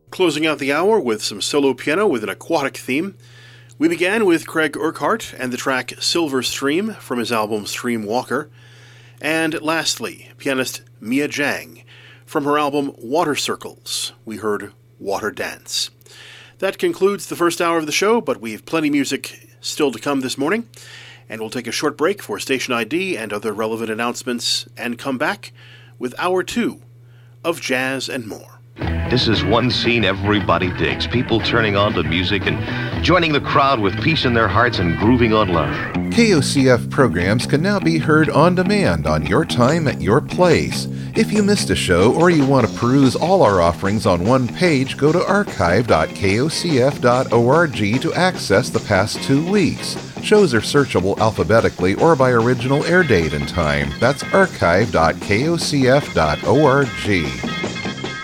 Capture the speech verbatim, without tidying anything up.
Closing out the hour with some solo piano with an aquatic theme, we began with Craig Urquhart and the track Silver Stream from his album Stream Walker, and lastly, pianist Mia Jang from her album Water Circles. We heard Water Dance. That concludes the first hour of the show, but we've plenty of music still to come this morning, and we'll take a short break for station I D and other relevant announcements, and come back with hour two of Jazz and More. This is one scene everybody digs. People turning on to music and joining the crowd with peace in their hearts and grooving on love. K O C F programs can now be heard on demand on your time at your place. If you missed a show or you want to peruse all our offerings on one page, go to archive dot k o c f dot org to access the past two weeks. Shows are searchable alphabetically or by original air date and time. That's archive dot k o c f dot org.